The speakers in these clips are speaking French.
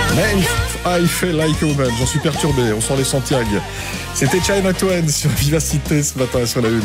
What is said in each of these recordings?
Man, I feel like a woman. J'en suis perturbé, on sent les Santiago. C'était China Twain sur Vivacité ce matin sur la une.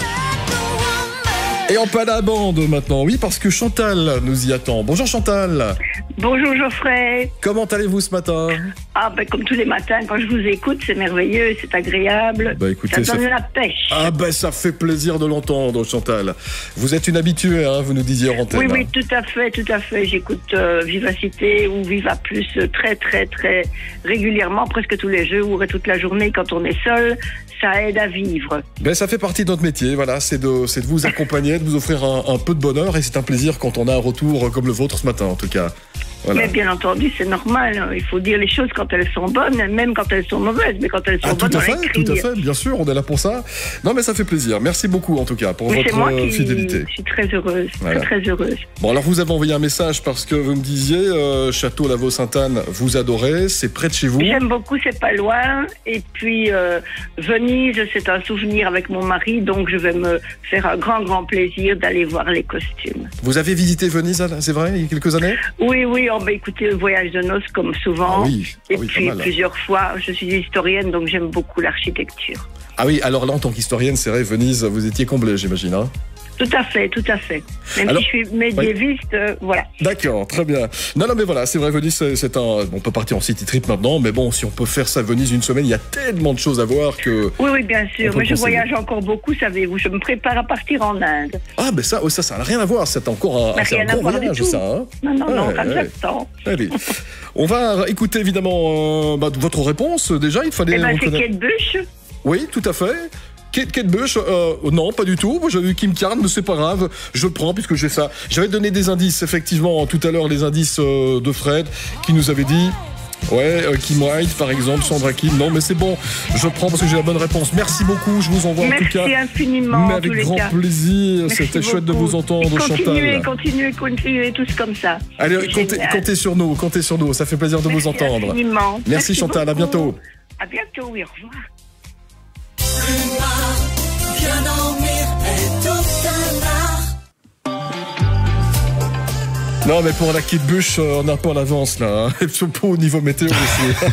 Et en pas la bande maintenant, oui, parce que Chantal nous y attend. Bonjour Chantal. Bonjour Geoffrey. Comment allez-vous ce matin ? Comme tous les matins, quand je vous écoute, c'est merveilleux, c'est agréable. Écoutez, ça donne la pêche. Ça fait plaisir de l'entendre, Chantal. Vous êtes une habituée, hein, vous nous disiez en antenne. Oui, tout à fait. J'écoute Vivacité ou Viva Plus très régulièrement, presque tous les jours et toute la journée quand on est seul. Ça aide à vivre. Ça fait partie de notre métier, voilà, c'est de vous accompagner, de vous offrir un peu de bonheur, et c'est un plaisir quand on a un retour comme le vôtre ce matin, en tout cas. Voilà. Mais bien entendu, c'est normal. Il faut dire les choses quand elles sont bonnes, même quand elles sont mauvaises. Mais quand elles sont bonnes, on l'écrit. Tout à fait, bien sûr, on est là pour ça. Non, mais ça fait plaisir. Merci beaucoup, en tout cas, pour votre fidélité. Je suis très heureuse, très heureuse. Bon, alors vous avez envoyé un message parce que vous me disiez, Château Lavaux-Sainte-Anne, vous adorez, c'est près de chez vous. J'aime beaucoup, c'est pas loin. Et puis, Venise, c'est un souvenir avec mon mari, donc je vais me faire un grand plaisir d'aller voir les costumes. Vous avez visité Venise, c'est vrai, il y a quelques années ? Oui. Écoutez, le voyage de noces comme souvent. Et puis plusieurs fois, je suis historienne, donc j'aime beaucoup l'architecture. Ah oui, alors là, en tant qu'historienne, c'est vrai, Venise, vous étiez comblée, j'imagine, hein ? Tout à fait. Même si je suis médiéviste, voilà. D'accord, très bien. Non, mais voilà, c'est vrai, Venise, on peut partir en city trip maintenant, mais bon, si on peut faire ça, Venise, une semaine, il y a tellement de choses à voir que... Oui, bien sûr. Moi, je voyage encore beaucoup, savez-vous. Je me prépare à partir en Inde. Ça n'a rien à voir. C'est encore un gros voyage, ça. Hein. Non, pas de temps. Allez. On va écouter, évidemment, votre réponse. Déjà, il fallait... c'est Kate Bush. Oui, tout à fait. Kate Bush, non, pas du tout. Moi, j'avais eu Kim Carnes, mais c'est pas grave. Je le prends puisque j'ai ça. J'avais donné des indices, effectivement, tout à l'heure, les indices de Fred, qui nous avait dit... Kim White, par exemple, Sandra Kim. Non, mais c'est bon. Je prends parce que j'ai la bonne réponse. Merci beaucoup. Je vous envoie en tout cas. Merci infiniment. Mais avec grand plaisir. C'était chouette de vous entendre, Chantal. Continuez tous comme ça. Allez, comptez sur nous. Ça fait plaisir de vous entendre. Infiniment. Merci Chantal. Beaucoup. À bientôt. À bientôt. Oui, au revoir. Viens dormir et tout Non, mais pour la Kate Bush, on est un peu en avance là. Et surtout au niveau météo aussi.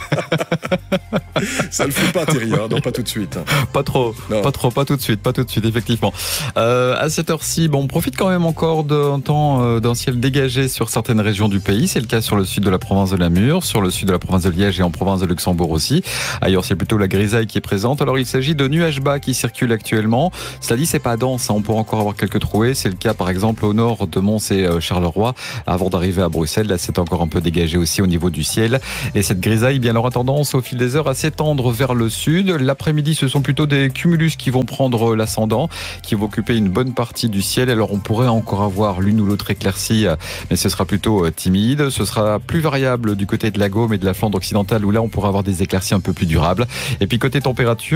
Ça le fait pas, Thierry, hein, non, pas tout de suite. Pas tout de suite, effectivement. À cette heure-ci, on profite quand même encore d'un temps d'un ciel dégagé sur certaines régions du pays. C'est le cas sur le sud de la province de Namur, sur le sud de la province de Liège et en province de Luxembourg aussi. Ailleurs, c'est plutôt la grisaille qui est présente. Alors, il s'agit de nuages bas qui circulent actuellement. Cela dit, c'est pas dense, hein. On pourra encore avoir quelques trouées. C'est le cas, par exemple, au nord de Mons et Charleroi. Avant d'arriver à Bruxelles, là, c'est encore un peu dégagé aussi au niveau du ciel. Et cette grisaille, elle aura tendance au fil des heures à s'étendre vers le sud. L'après-midi, ce sont plutôt des cumulus qui vont prendre l'ascendant, qui vont occuper une bonne partie du ciel. Alors, on pourrait encore avoir l'une ou l'autre éclaircie, mais ce sera plutôt timide. Ce sera plus variable du côté de la Gaume et de la Flandre occidentale, où là, on pourra avoir des éclaircies un peu plus durables. Et puis, côté température,